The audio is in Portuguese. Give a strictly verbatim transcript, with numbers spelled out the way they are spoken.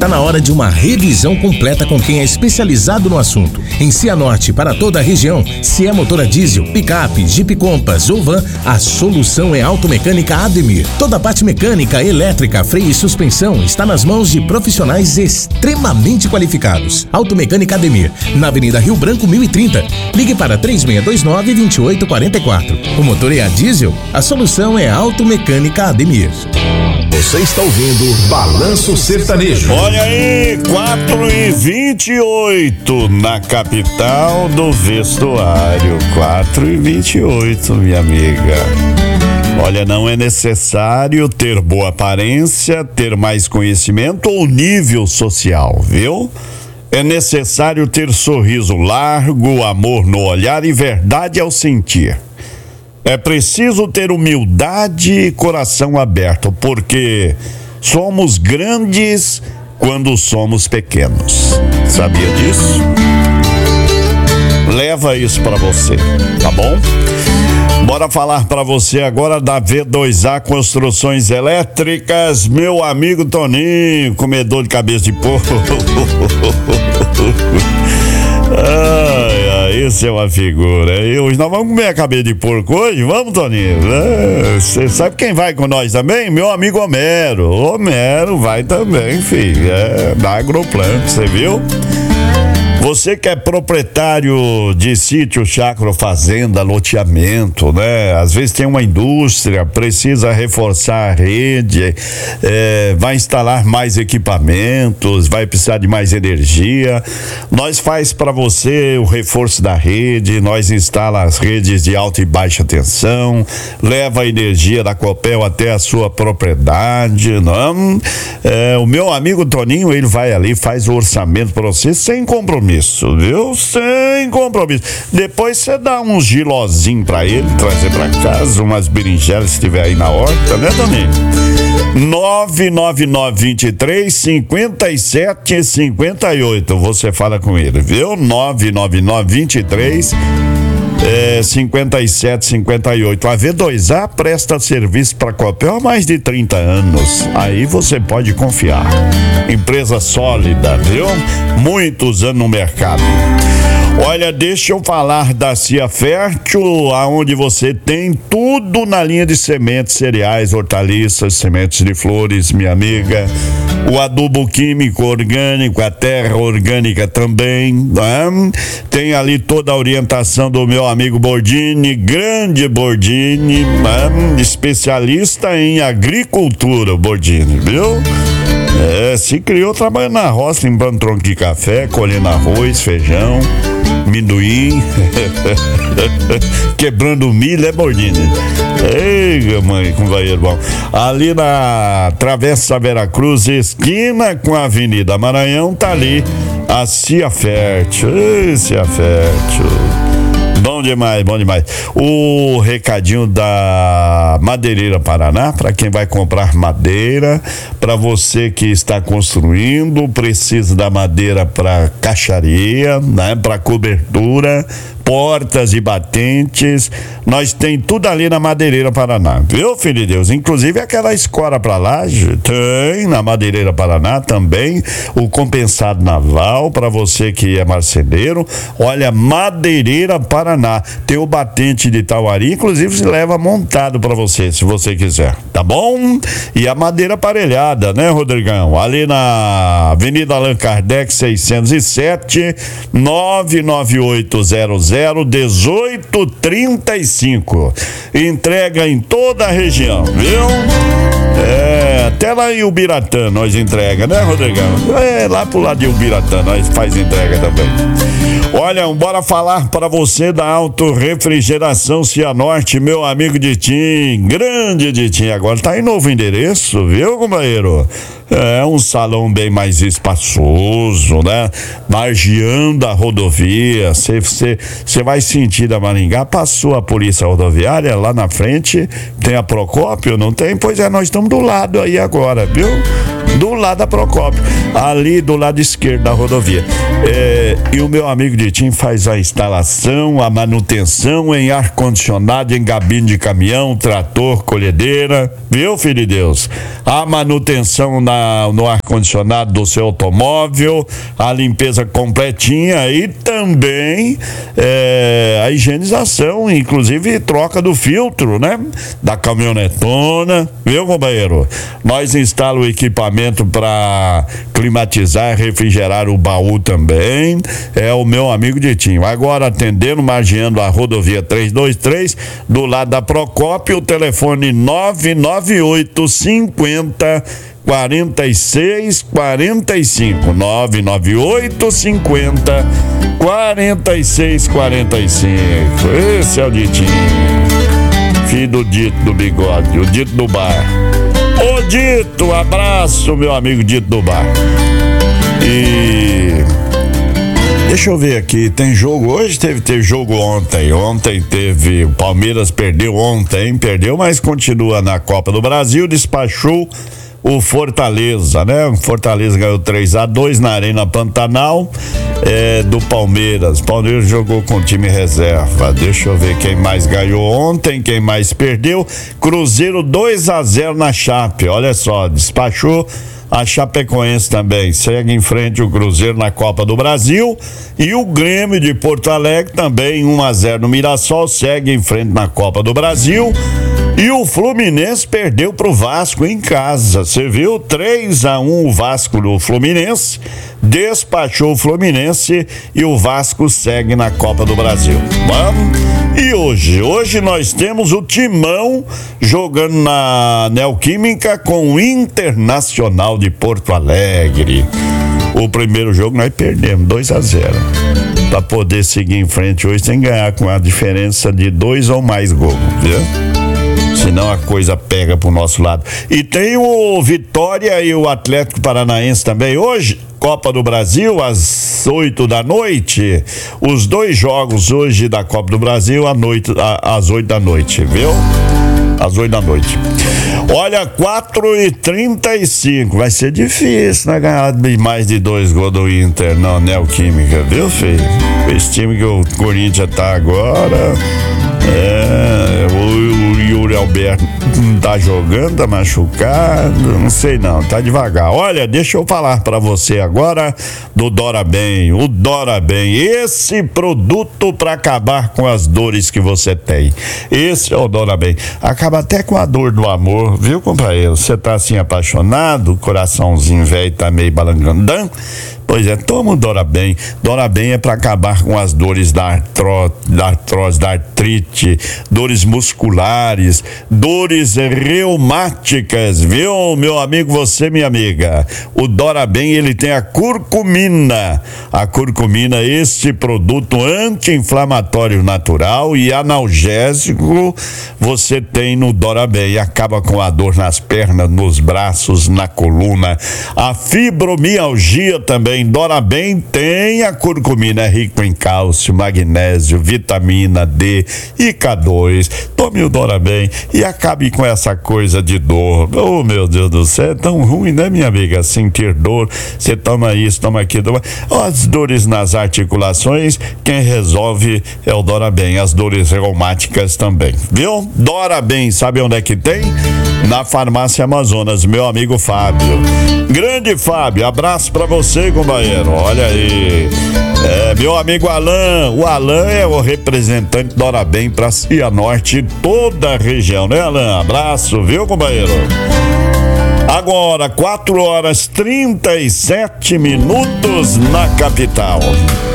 está na hora de uma revisão completa com quem é especializado no assunto. Em Cianorte, para toda a região, se é motor a diesel, picape, Jeep Compass ou van, a solução é Automecânica Ademir. Toda a parte mecânica, elétrica, freio e suspensão está nas mãos de profissionais extremamente qualificados. Automecânica Ademir, na Avenida Rio Branco mil e trinta. Ligue para três seis dois nove, dois oito quatro quatro. O motor é a diesel? A solução é Automecânica Ademir. Você está ouvindo Balanço Sertanejo. Olha aí, quatro e vinte e oito na capital do vestuário. quatro e vinte e oito, minha amiga. Olha, não é necessário ter boa aparência, ter mais conhecimento ou nível social, viu? É necessário ter sorriso largo, amor no olhar e verdade ao sentir. É preciso ter humildade e coração aberto, porque somos grandes quando somos pequenos. Sabia disso? Leva isso pra você, tá bom? Bora falar pra você agora da V dois A Construções Elétricas, meu amigo Toninho, comedor de cabeça de porco. Ai, ai, esse é uma figura. E hoje nós vamos comer a cabeça de porco hoje? Vamos, Toninho? Você é, sabe quem vai com nós também? Meu amigo Homero. Homero vai também, filho. É, da Agroplant, você viu? Você que é proprietário de sítio, chácara, fazenda, loteamento, né? Às vezes tem uma indústria, precisa reforçar a rede, é, vai instalar mais equipamentos, vai precisar de mais energia. Nós faz para você o reforço da rede, nós instala as redes de alta e baixa tensão, leva a energia da Copel até a sua propriedade, não? É, o meu amigo Toninho, ele vai ali, faz o orçamento para você sem compromisso. Isso, viu? Sem compromisso. Depois você dá uns gilozinhos pra ele, trazer pra casa, umas berinjelas se tiver aí na horta, né, Toninho? nove nove nove dois três, cinco sete cinco oito. Você fala com ele, viu? nove nove nove dois três, É, cinquenta e sete, cinquenta e oito. A V dois A presta serviço para Copel há mais de trinta anos. Aí você pode confiar. Empresa sólida, viu? Muitos anos no mercado. Olha, deixa eu falar da Cia Fértil, aonde você tem tudo na linha de sementes, cereais, hortaliças, sementes de flores, minha amiga. O adubo químico orgânico, a terra orgânica também, né? Tem ali toda a orientação do meu amigo Bordini, grande Bordini, né? Especialista em agricultura, Bordini, viu? É, se criou trabalhando na roça, limpando tronco de café, colhendo arroz, feijão, amendoim, quebrando milho, é Bordini. Ei, mãe, com banheiro bom. Ali na Travessa Veracruz, esquina com a Avenida Maranhão, tá ali a Cia Fértil. Ei, Cia Fértil. Bom demais, bom demais. O recadinho da Madeireira Paraná, para quem vai comprar madeira, para você que está construindo, precisa da madeira para caixaria, né, para cobertura, portas e batentes, nós tem tudo ali na Madeireira Paraná, viu, filho de Deus? Inclusive aquela escora pra laje, tem na Madeireira Paraná também, o compensado naval para você que é marceneiro. Olha, Madeireira Paraná, tem o batente de Tauari, inclusive se leva montado para você, se você quiser, tá bom? E a madeira aparelhada, né, Rodrigão? Ali na Avenida Allan Kardec seiscentos e sete, nove nove oito zero zero dezoito trinta e cinco. Entrega em toda a região, viu? É, até lá em Ubiratã nós entrega, né, Rodrigão? É, lá pro lado de Ubiratã nós faz entrega também. Olha, bora falar para você da Autorefrigeração Cianorte, meu amigo Ditim, grande Ditim, agora tá em novo endereço, viu, companheiro? É um salão bem mais espaçoso, né? Margeando a rodovia, você vai sentir da Maringá, passou a polícia rodoviária, lá na frente tem a Procópio, não tem? Pois é, nós estamos do lado aí agora, viu? do lado da Procópio, ali do lado esquerdo da rodovia. É, e o meu amigo Ditinho faz a instalação, a manutenção em ar-condicionado, em cabine de caminhão, trator, colhedeira, viu, filho de Deus? A manutenção na, no ar-condicionado do seu automóvel, a limpeza completinha e também é, a higienização, inclusive troca do filtro, né? Da caminhonetona, viu, companheiro? Nós instalamos o equipamento para climatizar, refrigerar o baú também. É o meu amigo Ditinho. Agora atendendo, margeando a rodovia trezentos e vinte e três, do lado da Procópio, o telefone nove nove oito cinquenta quarenta e seis quarenta e cinco, nove nove oito cinquenta quarenta e seis quarenta e cinco. Esse é o Ditinho, filho do Dito do bigode, o Dito do bar. Ô Dito, abraço, meu amigo Dito do bar. E deixa eu ver aqui, tem jogo hoje? Teve, teve jogo ontem. Ontem teve, o Palmeiras perdeu ontem, perdeu, mas continua na Copa do Brasil, despachou o Fortaleza, né? O Fortaleza ganhou três a dois na Arena Pantanal, é, do Palmeiras. Palmeiras jogou com time reserva. Deixa eu ver quem mais ganhou ontem, quem mais perdeu. Cruzeiro dois a zero na Chape, olha só, despachou a Chapecoense também. Segue em frente o Cruzeiro na Copa do Brasil. E o Grêmio de Porto Alegre também um a zero no Mirassol, segue em frente na Copa do Brasil. E o Fluminense perdeu pro Vasco em casa. Você viu? três a um o Vasco no Fluminense. Despachou o Fluminense e o Vasco segue na Copa do Brasil. Vamos? E hoje? Hoje nós temos o Timão jogando na Neoquímica com o Internacional de Porto Alegre. O primeiro jogo nós perdemos dois a zero. Para poder seguir em frente hoje tem que ganhar com a diferença de dois ou mais gols, viu? Senão a coisa pega pro nosso lado. E tem o Vitória e o Atlético Paranaense também hoje, Copa do Brasil, às oito da noite. Os dois jogos hoje da Copa do Brasil à noite, às oito da noite, viu? Às oito da noite. Olha, quatro e trinta e cinco. Vai ser difícil, né? Ganhar mais de dois gols do Inter na Neoquímica, viu, filho? Esse time que o Corinthians tá agora. É, o, o Yuri Alberto não tá jogando, tá machucado, não sei não, tá devagar. Olha, deixa eu falar pra você agora do Dora Bem, o Dora Bem, esse produto pra acabar com as dores que você tem. Esse é o Dora Bem. Acaba até com a dor do amor, viu, companheiro? Você tá assim apaixonado, o coraçãozinho velho tá meio balangandão. Pois é, toma o Dora Bem. Dora Bem é para acabar com as dores da, artro, da artrose, da artrite, dores musculares, dores reumáticas, viu, meu amigo, você, minha amiga? O Dora Bem, ele tem a curcumina. A curcumina, este produto anti-inflamatório natural e analgésico, você tem no Dora Bem. Acaba com a dor nas pernas, nos braços, na coluna. A fibromialgia também. Dora Bem tem a curcumina, é rico em cálcio, magnésio, vitamina D e K dois. Tome o Dora Bem e acabe com essa coisa de dor. Oh, meu Deus do céu, é tão ruim, né, minha amiga? Sentir dor, você toma isso, toma aquilo. As dores nas articulações, quem resolve é o Dora Bem. As dores reumáticas também, viu? Dora Bem, sabe onde é que tem? Na Farmácia Amazonas, meu amigo Fábio. Grande Fábio, abraço pra você, companheiro. Olha aí. É, meu amigo Alan. O Alan é o representante Dora Bem pra Cianorte e toda a região, né, Alan? Abraço, viu, companheiro? Agora, quatro horas e trinta e sete minutos na capital.